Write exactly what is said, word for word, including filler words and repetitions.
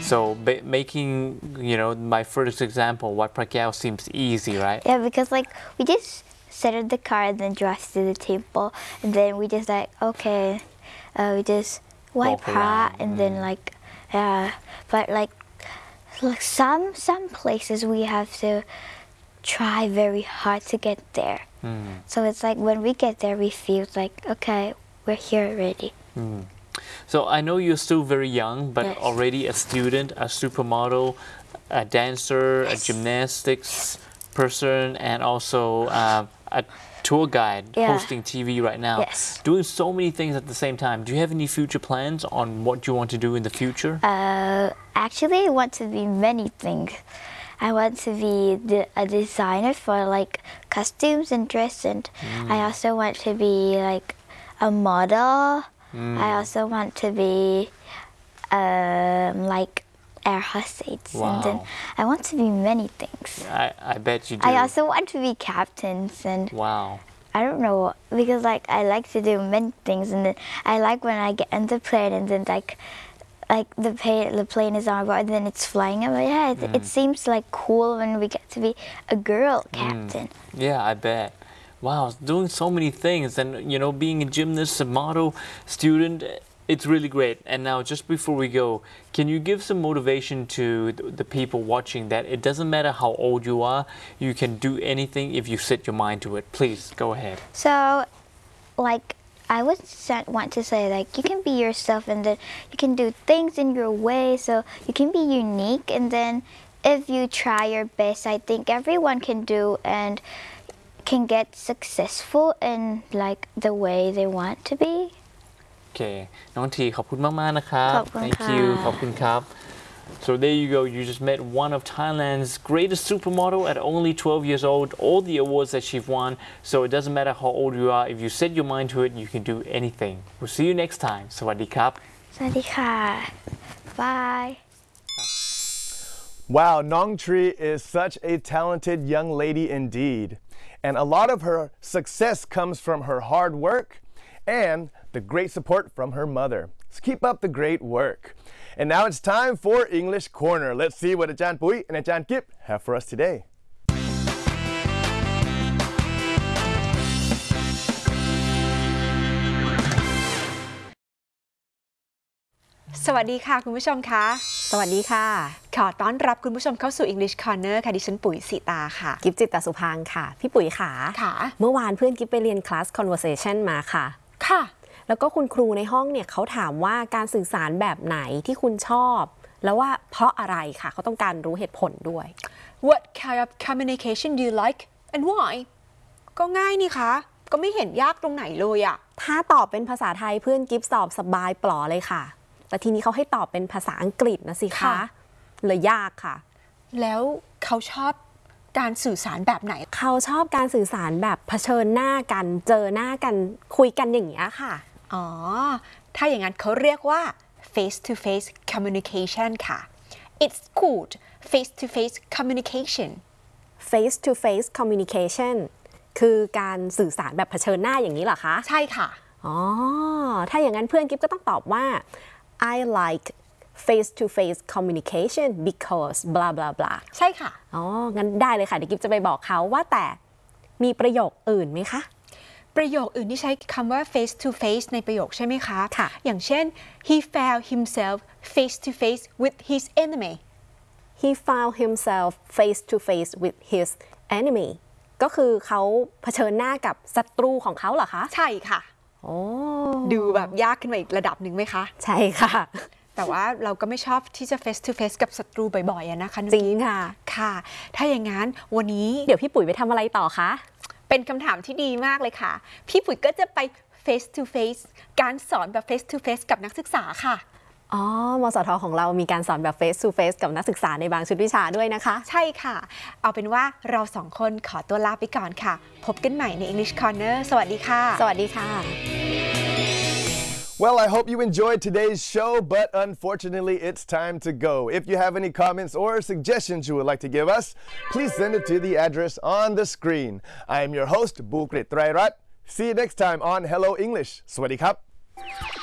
So making, you know, my first example, Wat Phra Kaew seems easy, right? Yeah, because like we just sit in the car and then drive to the temple, and then we just like okay, uh, we just wipe hard and mm. then like yeah, but like like some some places we have to try very hard to get there. Mm. So it's like when we get there, we feel like okay, we're here already. Mm. So I know you're still very young, but yes. already a student, a supermodel, a dancer, yes. a gymnastics person, and also uh, a tour guide yeah. hosting T V right now. Yes. Doing so many things at the same time. Do you have any future plans on what you want to do in the future? Uh, actually, I want to be many things. I want to be the, a designer for like costumes and dress, and mm. I also want to be like a model. Mm. I also want to be um, like air hostess, wow. and then I want to be many things. I, I bet you do. I also want to be captains, and wow. I don't know, because like I like to do many things, and then I like when I get on the plane and then like like the plane the plane is on board and then it's flying over my head. Mm. It seems like cool when we get to be a girl captain. Mm. Yeah, I bet. Wow, doing so many things, and you know, being a gymnast, a model, student, it's really great. And now, just before we go, can you give some motivation to the people watching that it doesn't matter how old you are, you can do anything if you set your mind to it? Please, go ahead. So, like, I would want to say, like, you can be yourself, and then you can do things in your way, so you can be unique, and then if you try your best, I think everyone can do, and can get successful in like the way they want to be. Okay, น้องทีขอบคุณมากๆนะครับขอบคุณค่ะ Thank you ขอบคุณครับ So there you go, you just met one of Thailand's greatest supermodel at only twelve years old, all the awards that she's won, so it doesn't matter how old you are, if you set your mind to it, you can do anything. We'll see you next time. สวัสดีครับสวัสดีค่ะ Bye. Wow, Nong Tree is such a talented young lady indeed. And a lot of her success comes from her hard work and the great support from her mother. So keep up the great work. And now it's time for English Corner. Let's see what Ajahn Pui and Ajahn Kip have for us today. สวัสดีค่ะคุณผู้ชมคะสวัสดีค่ะขอต้อนรับคุณผู้ชมเข้าสู่ English Corner ค่ะดิฉันปุ๋ยสีตาค่ะกิฟจิตตสุพางค์ค่ะพี่ปุ๋ยค่ะค่ะเมื่อวานเพื่อนกิฟไปเรียนคลาส conversation มาค่ะค่ะแล้วก็คุณครูในห้องเนี่ยเขาถามว่าการสื่อสารแบบไหนที่คุณชอบแล้วว่าเพราะอะไรค่ะเขาต้องการรู้เหตุผลด้วย What kind of communication do you like and why ก็ง่ายนี่คะก็ไม่เห็นยากตรงไหนเลยอะถ้าตอบเป็นภาษาไทยเพื่อนกิฟตอบสบายปลอเลยค่ะแต่ทีนี้เขาให้ตอบเป็นภาษาอังกฤษนะสิคะเลยยากค่ะแล้วเขาชอบการสื่อสารแบบไหนเขาชอบการสื่อสารแบบเผชิญหน้ากันเจอหน้ากันคุยกันอย่างนี้ค่ะอ๋อถ้าอย่างนั้นเขาเรียกว่า face to face communication ค่ะ It's called face to face communication face to face communication คือการสื่อสารแบบเผชิญหน้าอย่างนี้เหรอคะใช่ค่ะอ๋อถ้าอย่างนั้นเพื่อนกิ๊บก็ต้องตอบว่า I like face to face communication because blah blah blah ใช่ค่ะอ๋องั้นได้เลยค่ะเดี๋ยวกิ๊บจะไปบอกเขาว่าแต่มีประโยคอื่นไหมคะประโยคอื่นที่ใช้คำว่า face to face ในประโยคใช่ไหมคะค่ะอย่างเช่น he found himself face to face with his enemy he found himself face to face with his enemy ก็คือเขาเผชิญหน้ากับศัตรูของเขาเหรอคะใช่ค่ะโอ้ดูแบบยากขึ้นมาอีกระดับหนึ่งไหมคะใช่ค่ะแต่ว่าเราก็ไม่ชอบที่จะ face to face กับศัตรูบ่อยๆนะคะจริงค่ะค่ะถ้าอย่างนั้นวันนี้เดี๋ยวพี่ปุ๋ยไปทำอะไรต่อคะเป็นคำถามที่ดีมากเลยค่ะพี่ปุ๋ยก็จะไป face to face การสอนแบบ face to face กับนักศึกษาค่ะอ๋อมสทของเรามีการสอนแบบ face to face กับนักศึกษาในบางชุดวิชาด้วยนะคะใช่ค่ะเอาเป็นว่าเราสองคนขอตัวลาไปก่อนค่ะพบกันใหม่ใน English Corner สวัสดีค่ะสวัสดีค่ะ Well, I hope you enjoyed today's show, but unfortunately, it's time to go. If you have any comments or suggestions you would like to give us, please send it to the address on the screen. I am your host, Bukrit Trairat. See you next time on Hello English. Swadee Krap.